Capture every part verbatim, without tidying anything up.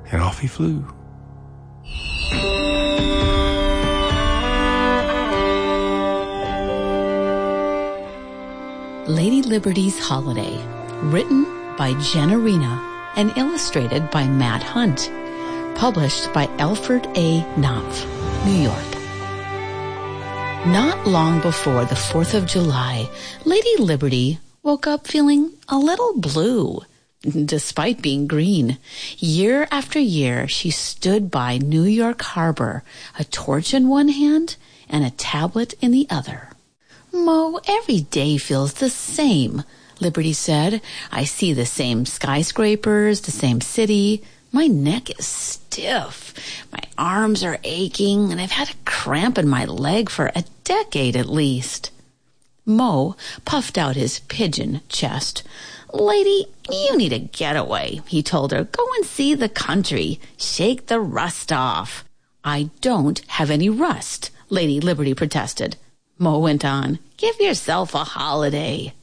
and off he flew. Lady Liberty's Holiday, written by Jenna Rena and illustrated by Matt Hunt, published by Alfred A. Knopf, New York. Not long before the fourth of July, Lady Liberty woke up feeling a little blue, despite being green. Year after year, she stood by New York Harbor, a torch in one hand and a tablet in the other. Mo, every day feels the same, Liberty said. I see the same skyscrapers, the same city. My neck is stiff. My arms are aching, and I've had a cramp in my leg for a decade at least. Mo puffed out his pigeon chest. Lady, you need a getaway, he told her. Go and see the country. Shake the rust off. I don't have any rust, Lady Liberty protested. Mo went on, give yourself a holiday.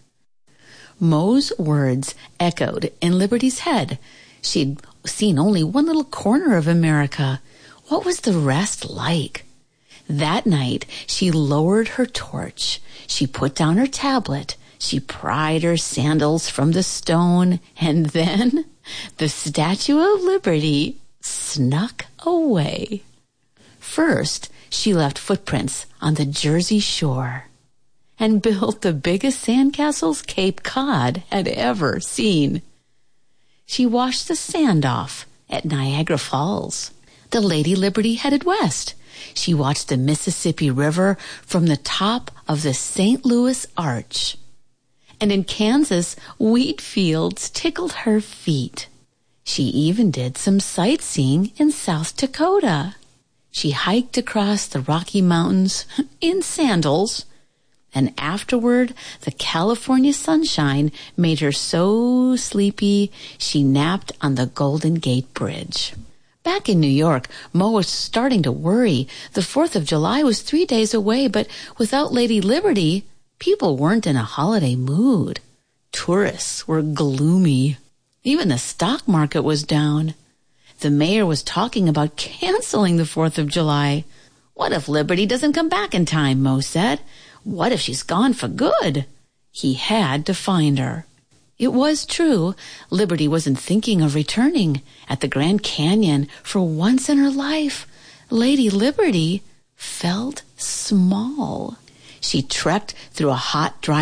Mo's words echoed in Liberty's head. She'd seen only one little corner of America. What was the rest like? That night, she lowered her torch. She put down her tablet. She pried her sandals from the stone. And then the Statue of Liberty snuck away. First, she left footprints on the Jersey shore and built the biggest sandcastles Cape Cod had ever seen. She washed the sand off at Niagara Falls. The Lady Liberty headed west. She watched the Mississippi River from the top of the Saint Louis Arch. And in Kansas, wheat fields tickled her feet. She even did some sightseeing in South Dakota. She hiked across the Rocky Mountains in sandals, and afterward the California sunshine made her so sleepy she napped on the Golden Gate Bridge. Back in New York, Mo was starting to worry. The fourth of July was three days away, but without Lady Liberty, people weren't in a holiday mood. Tourists were gloomy. Even the stock market was down. The mayor was talking about canceling the fourth of July. What if Liberty doesn't come back in time, Mo said. What if she's gone for good? He had to find her. It was true. Liberty wasn't thinking of returning. At the Grand Canyon, for once in her life, Lady Liberty felt small. She trekked through a hot, dry